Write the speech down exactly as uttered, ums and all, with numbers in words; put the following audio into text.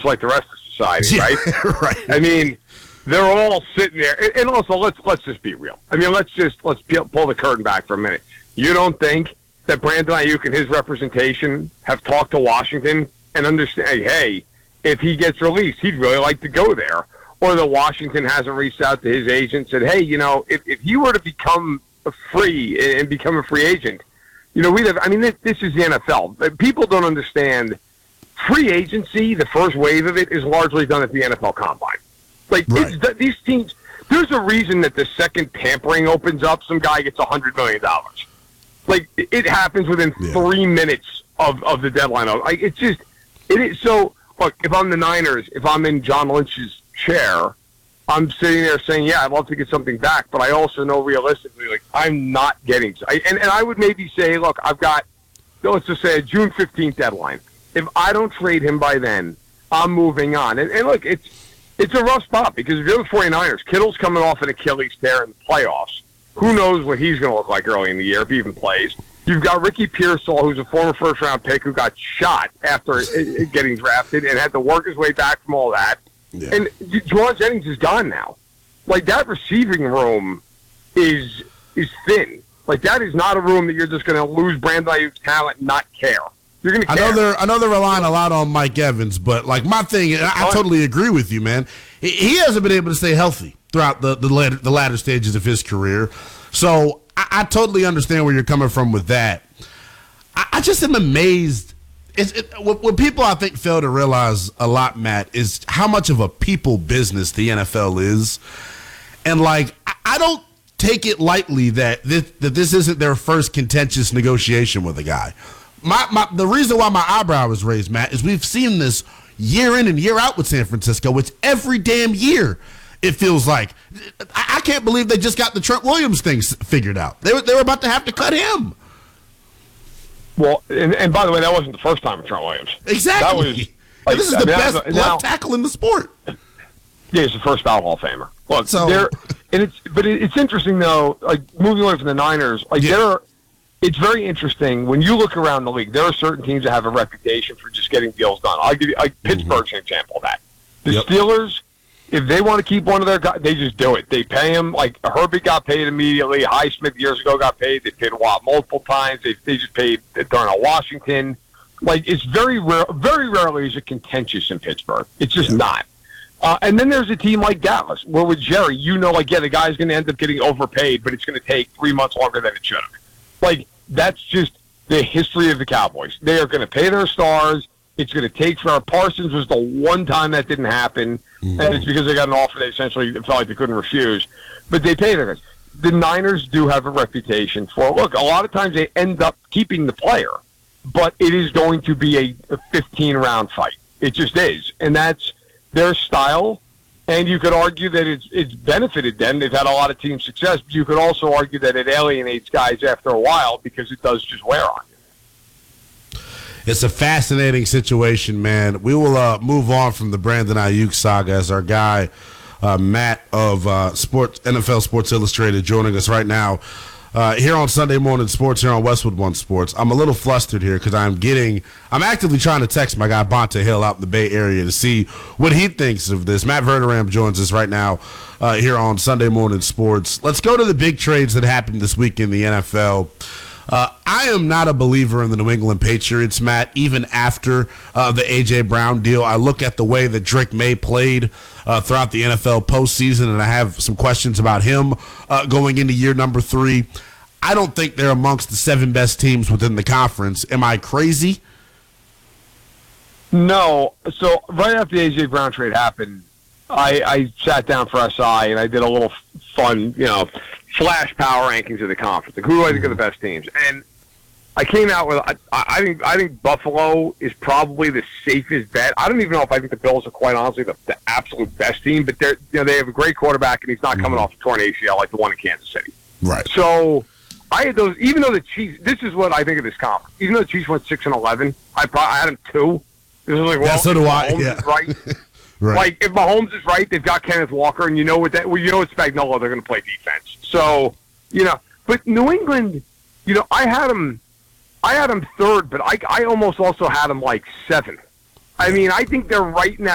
like the rest of society, right? Right. I mean, they're all sitting there. And- And also, let's let's just be real. I mean, let's just let's peel- pull the curtain back for a minute. You don't think that Brandon Ayuk and his representation have talked to Washington and understand, hey, if he gets released, he'd really like to go there? Or that Washington hasn't reached out to his agent and said, hey, you know, if, if he were to become free and become a free agent, you know, we'd have, I mean, this, this is the N F L. People don't understand free agency, the first wave of it, is largely done at the N F L Combine. Like, Right. it's, these teams, there's a reason that the second tampering opens up, some guy gets one hundred million dollars. Like, it happens within Yeah. three minutes of, of the deadline. Like, it's just, it is so, look, if I'm the Niners, if I'm in John Lynch's chair, I'm sitting there saying, yeah, I'd love to get something back, but I also know realistically, like, I'm not getting, I, and, and I would maybe say, look, I've got, let's just say a June fifteenth deadline. If I don't trade him by then, I'm moving on. And, and look, it's, it's a rough spot because if you're the 49ers, Kittle's coming off an Achilles tear in the playoffs. Who knows what he's going to look like early in the year if he even plays. You've got Ricky Pearsall, who's a former first-round pick who got shot after getting drafted and had to work his way back from all that. Yeah. And Juwan Jennings is gone now. Like, that receiving room is is thin. Like, that is not a room that you're just going to lose Brandon Ayuk's talent and not care. You're going to I care. know they're I know they're relying a lot on Mike Evans, but like my thing, and I, I totally agree with you, man. He, he hasn't been able to stay healthy throughout the the latter, the latter stages of his career. So I, I totally understand where you're coming from with that. I, I just am amazed. It's, it, what, what people I think fail to realize a lot, Matt, is how much of a people business the N F L is, and like I, I don't take it lightly that this, that this isn't their first contentious negotiation with a guy. My, my the reason why my eyebrow was raised, Matt, is we've seen this year in and year out with San Francisco. It's every damn year. It feels like I, I can't believe they just got the Trent Williams thing figured out. They were they were about to have to cut him. Well, and, and by the way, that wasn't the first time with Trent Williams. Exactly. That was, like, this is I the mean, best now, left tackle in the sport. Yeah, he's the first ballot Hall of Famer. Look, So- there, and it's but it, it's interesting though. Like moving away from the Niners, like Yeah. there, are, it's very interesting when you look around the league. There are certain teams that have a reputation for just getting deals done. I'll give you like Pittsburgh's an example of that. The Yep. Steelers, if they want to keep one of their guys, they just do it. They pay him. Like Herbert got paid immediately. Highsmith years ago got paid. They paid Watt multiple times. They they just paid Darnell Washington. Like it's very rare. Very rarely is it contentious in Pittsburgh. It's just Yeah. not. Uh, and then there's a team like Dallas, where with Jerry, you know, like, yeah, the guy's going to end up getting overpaid, but it's going to take three months longer than it should have. Like, that's just the history of the Cowboys. They are going to pay their stars. It's going to take for Parsons was the one time that didn't happen, mm-hmm. and it's because they got an offer they essentially felt like they couldn't refuse. But they pay their guys. The Niners do have a reputation for, look, a lot of times they end up keeping the player, but it is going to be a fifteen-round fight. It just is. And that's their style, and you could argue that it's it's benefited them. They've had a lot of team success, but you could also argue that it alienates guys after a while because it does just wear on you. It's a fascinating situation, man. We will uh, move on from the Brandon Ayuk saga as our guy, uh, Matt of uh, Sports N F L Sports Illustrated, joining us right now. Uh, here on Sunday Morning Sports, here on Westwood One Sports. I'm a little flustered here because I'm getting, I'm actively trying to text my guy Bonta Hill out in the Bay Area to see what he thinks of this. Matt Verderam joins us right now uh, here on Sunday Morning Sports. Let's go to the big trades that happened this week in the N F L. Uh, I am not a believer in the New England Patriots, Matt, even after uh, the A J. Brown deal. I look at the way that Drake May played uh, throughout the N F L postseason, and I have some questions about him uh, going into year number three. I don't think they're amongst the seven best teams within the conference. Am I crazy? No. So right after the A J. Brown trade happened, I, I sat down for S I and I did a little fun, you know, flash power rankings of the conference. Like, who do I think are the best teams? And I came out with I, I think I think Buffalo is probably the safest bet. I don't even know if I think the Bills are quite honestly the, the absolute best team, but they're you know they have a great quarterback and he's not coming mm-hmm. off a torn A C L like the one in Kansas City. Right. So I had those. Even though the Chiefs, this is what I think of this conference. Even though the Chiefs went six and eleven, I probably I had them two. This is like well, yeah, so do I. Mahomes Yeah. is right. Right. Like, if Mahomes is right, they've got Kenneth Walker, and you know what that, well, you know it's Spagnuolo, they're going to play defense. So, you know, but New England, you know, I had them, I had them third, but I, I almost also had them like seventh. I mean, I think they're right in that